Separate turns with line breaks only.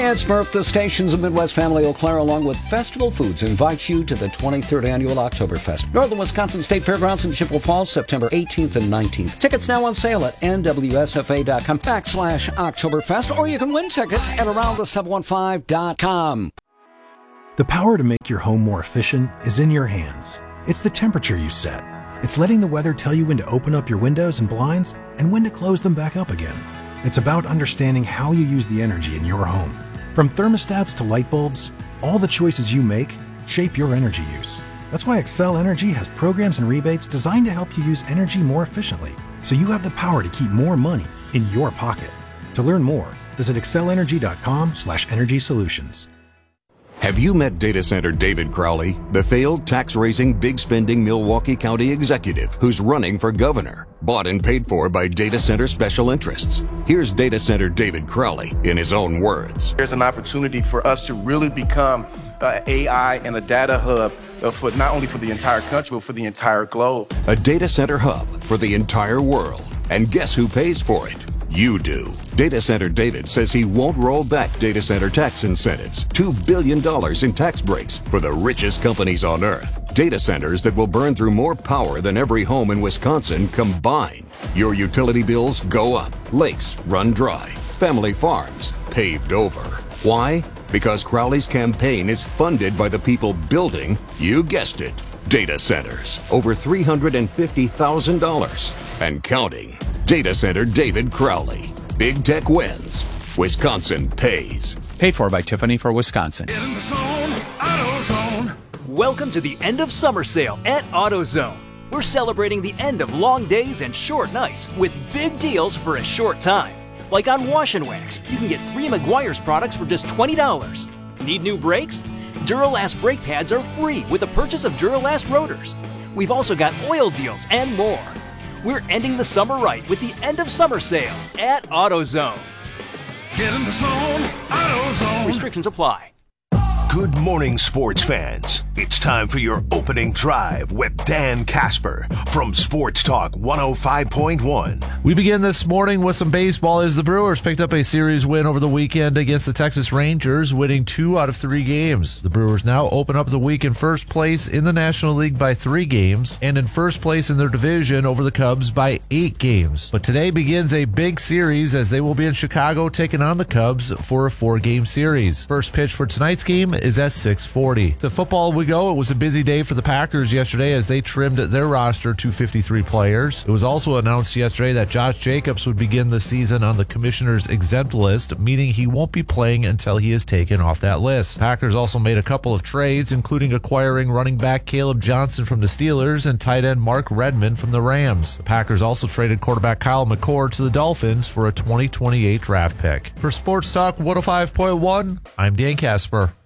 It's Murph. The stations of Midwest Family Eau Claire, along with Festival Foods, invite you to the 23rd Annual Oktoberfest. Northern Wisconsin State Fairgrounds in Chippewa Falls, September 18th and 19th. Tickets now on sale at nwsfa.com/Oktoberfest, or you can win tickets at aroundthe715.com.
The power to make your home more efficient is in your hands. It's the temperature you set. It's letting the weather tell you when to open up your windows and blinds and when to close them back up again. It's about understanding how you use the energy in your home. From thermostats to light bulbs, all the choices you make shape your energy use. That's why Xcel Energy has programs and rebates designed to help you use energy more efficiently, so you have the power to keep more money in your pocket. To learn more, visit accelenergy.com/energy solutions.
Have you met data center David Crowley, the failed tax-raising, big-spending Milwaukee County executive who's running for governor, bought and paid for by data center special interests? Here's data center David Crowley in his own words.
There's an opportunity for us to really become AI and a data hub for not only for the entire country, but for the entire globe.
A data center hub for the entire world. And guess who pays for it? You do. Data Center David says he won't roll back data center tax incentives. $2 billion in tax breaks for the richest companies on earth. Data centers that will burn through more power than every home in Wisconsin combined. Your utility bills go up. Lakes run dry. Family farms paved over. Why? Because Crowley's campaign is funded by the people building, you guessed it, data centers. Over $350,000 and counting. Data Center David Crowley. Big tech wins. Wisconsin pays.
Paid for by Tiffany for Wisconsin.
Get in the zone, AutoZone.
Welcome to the end of summer sale at AutoZone. We're celebrating the end of long days and short nights with big deals for a short time. Like on Wash and Wax, you can get 3 Meguiar's products for just $20. Need new brakes? Duralast brake pads are free with the purchase of Duralast rotors. We've also got oil deals and more. We're ending the summer right with the end of summer sale at AutoZone.
Get in the zone, AutoZone.
Restrictions apply.
Good morning, sports fans. It's time for your opening drive with Dan Casper from Sports Talk 105.1.
We begin this morning with some baseball as the Brewers picked up a series win over the weekend against the Texas Rangers, winning 2 out of 3 games. The Brewers now open up the week in first place in the National League by 3 games and in first place in their division over the Cubs by 8 games. But today begins a big series as they will be in Chicago taking on the Cubs for a 4-game series. First pitch for tonight's game is at 6:40. To football we go. It was a busy day for the Packers yesterday as they trimmed their roster to 53 players. It was also announced yesterday that Josh Jacobs would begin the season on the commissioner's exempt list, meaning he won't be playing until he is taken off that list. Packers also made a couple of trades, including acquiring running back Caleb Johnson from the Steelers and tight end Mark Redmond from the Rams. The Packers also traded quarterback Kyle McCord to the Dolphins for a 2028 draft pick. For Sports Talk 105.1, I'm Dan Casper.